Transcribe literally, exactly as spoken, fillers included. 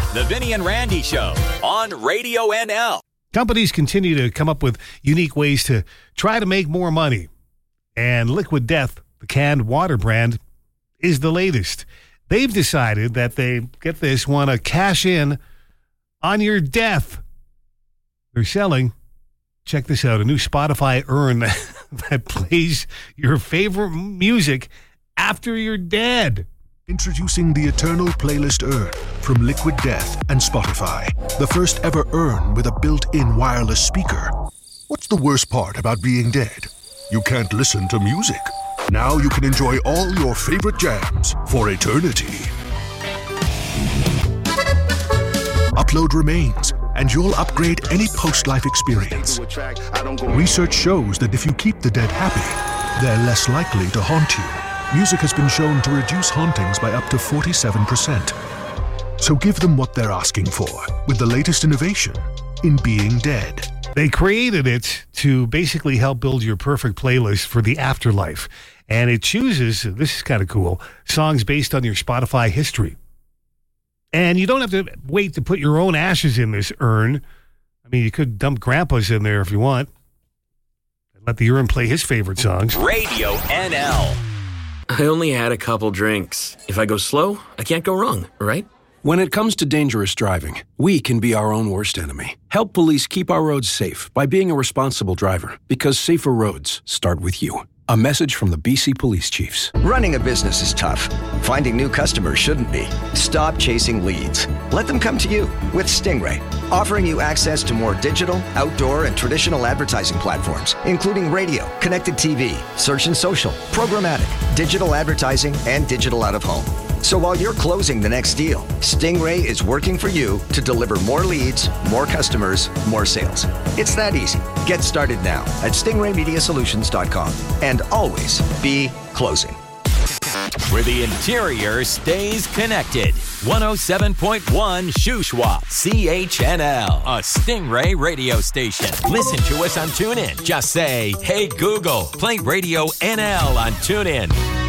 The Vinny and Randy Show on Radio N L. Companies continue to come up with unique ways to try to make more money. And Liquid Death, the canned water brand, is the latest. They've decided that they, get this, want to cash in on your death. They're selling, check this out, a new Spotify urn that plays your favorite music after you're dead. Introducing the Eternal Playlist Urn from Liquid Death and Spotify. The first ever urn with a built-in wireless speaker. What's the worst part about being dead? You can't listen to music. Now you can enjoy all your favorite jams for eternity. Upload remains, and you'll upgrade any post-life experience. Research shows that if you keep the dead happy, they're less likely to haunt you. Music has been shown to reduce hauntings by up to forty-seven percent. So give them what they're asking for with the latest innovation in being dead. They created it to basically help build your perfect playlist for the afterlife. And it chooses, this is kind of cool, songs based on your Spotify history. And you don't have to wait to put your own ashes in this urn. I mean, you could dump Grandpa's in there if you want. Let the urn play his favorite songs. Radio N L. I only had a couple drinks. If I go slow, I can't go wrong, right? When it comes to dangerous driving, we can be our own worst enemy. Help police keep our roads safe by being a responsible driver, because safer roads start with you. A message from the B C Police Chiefs. Running a business is tough. Finding new customers shouldn't be. Stop chasing leads. Let them come to you with Stingray, offering you access to more digital, outdoor, and traditional advertising platforms, including radio, connected T V, search and social, programmatic, digital advertising, and digital out-of-home. So while you're closing the next deal, Stingray is working for you to deliver more leads, more customers, more sales. It's that easy. Get started now at stingray media solutions dot com and always be closing. Where the interior stays connected. one oh seven point one Shuswap, C H N L, a Stingray radio station. Listen to us on TuneIn. Just say, hey Google, play Radio N L on TuneIn.